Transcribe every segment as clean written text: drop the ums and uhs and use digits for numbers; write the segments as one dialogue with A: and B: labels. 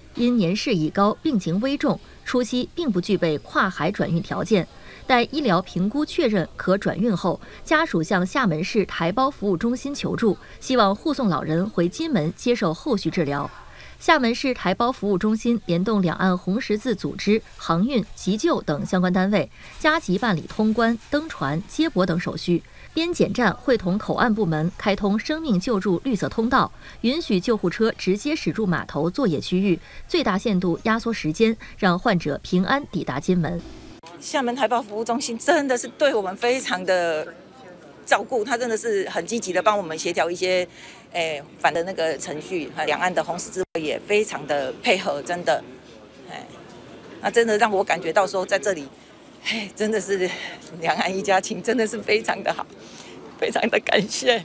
A: 因年事已高，病情危重，初期并不具备跨海转运条件。待医疗评估确认可转运后，家属向厦门市台胞服务中心求助，希望护送老人回金门接受后续治疗。厦门市台胞服务中心联动两岸红十字组织、航运、急救等相关单位，加急办理通关、登船、接驳等手续。边检站会同口岸部门开通生命救助绿色通道，允许救护车直接驶入码头作业区域，最大限度压缩时间，让患者平安抵达金门。
B: 厦门台胞服务中心真的是对我们非常的照顾，他真的是很积极的帮我们协调一些反的那个程序，两岸的红十字会也非常的配合，真的，那真的让我感觉到说在这里，真的是两岸一家亲，真的是非常的好，非常的感谢。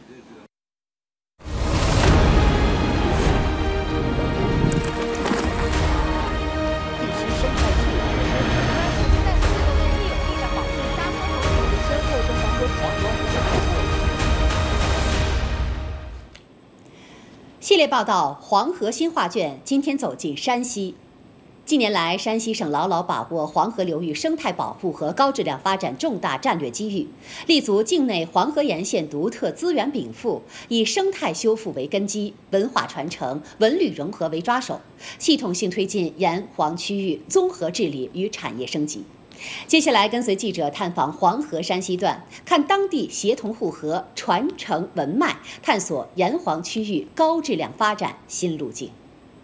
C: 系列报道《黄河新画卷》今天走进山西。近年来，山西省牢牢把握黄河流域生态保护和高质量发展重大战略机遇，立足境内黄河沿线独特资源禀赋，以生态修复为根基，文化传承、文旅融合为抓手，系统性推进沿黄区域综合治理与产业升级。接下来跟随记者探访黄河山西段，看当地协同互合、传承文脉，探索沿黄区域高质量发展新路径。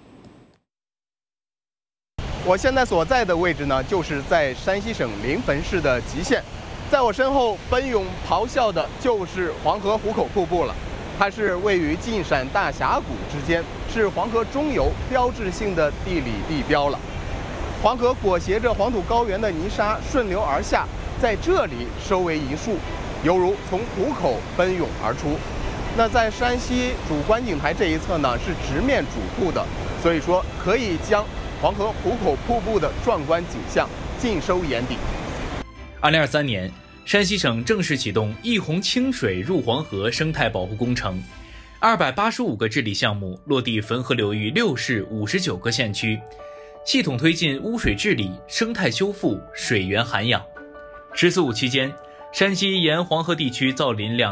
D: 我现在所在的位置呢，就是在山西省临汾市的极限，在我身后奔涌咆哮的就是黄河壶口瀑布了。它是位于晋陕大峡谷之间，是黄河中游标志性的地理地标了。黄河裹挟着黄土高原的泥沙顺流而下，在这里收为一束，犹如从壶口奔涌而出。那在山西主观景台这一侧呢，是直面主瀑的，所以说可以将黄河壶口瀑布的壮观景象尽收眼底。
E: 2023年，山西省正式启动一洪清水入黄河生态保护工程，285个治理项目落地汾河流域6市59个县区，系统推进污水治理、生态修复、水源涵养。“十四五”期间，山西沿黄河地区造林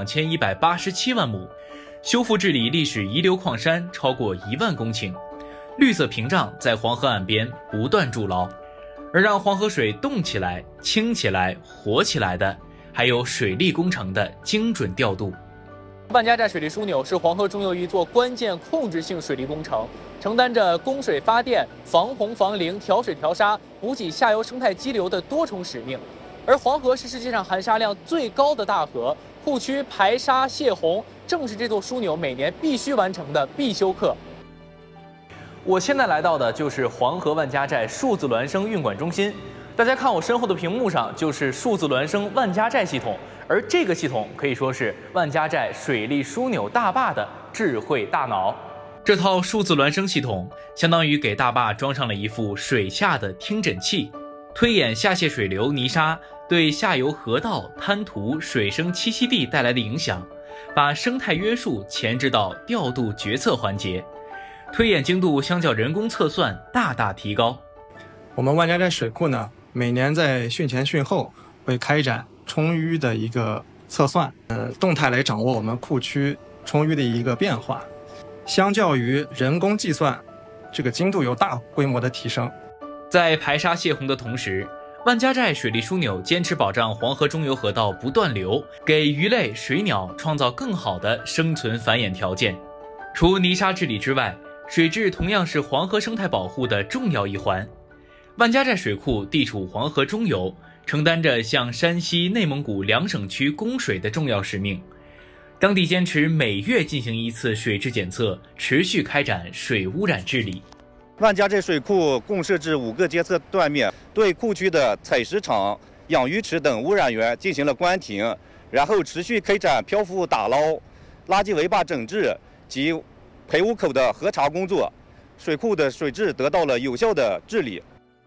E: 2187万亩，修复治理历史遗留矿山超过1万公顷，绿色屏障在黄河岸边不断筑牢。而让黄河水动起来、清起来、活起来的，还有水利工程的精准调度。
F: 万家寨水利枢纽是黄河中游一座关键控制性水利工程，承担着供水发电、防洪防涝、调水调沙、补给下游生态激流的多重使命。而黄河是世界上含沙量最高的大河，库区排沙泄洪正是这座枢纽每年必须完成的必修课。我现在来到的就是黄河万家寨数字孪生运管中心，大家看我身后的屏幕上就是数字孪生万家寨系统，而这个系统可以说是万家寨水利枢纽大坝的智慧大脑。这套数字孪生系统相当于给大坝装上了一副水下的听诊器，推演下泄水流、泥沙对下游河道、滩涂、水生栖息地带来的影响，把生态约束前置到调度决策环节，推演精度相较人工测算大大提高。
G: 我们万家寨水库呢，每年在汛前汛后会开展冲淤的一个测算，动态来掌握我们库区冲淤的一个变化。相较于人工计算，这个精度有大规模的提升。
E: 在排沙泄洪的同时，万家寨水利枢纽坚持保障黄河中游河道不断流，给鱼类、水鸟创造更好的生存繁衍条件。除泥沙治理之外，水质同样是黄河生态保护的重要一环。万家寨水库地处黄河中游，承担着向山西、内蒙古2省区供水的重要使命。当地坚持每月进行一次水质检测，持续开展水污染治理。
H: 万家寨水库共设置5个监测断面，对库区的采石场、养鱼池等污染源进行了关停，然后持续开展漂浮打捞、垃圾围坝整治及排污口的核查工作，水库的水质得到了有效的治理。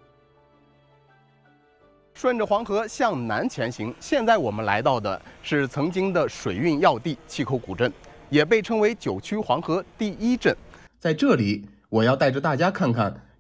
D: 顺着黄河向南前行，现在我们来到的是曾经的水运要地碀口古镇，也被称为9区黄河第1镇。在这里，我要带着大家看看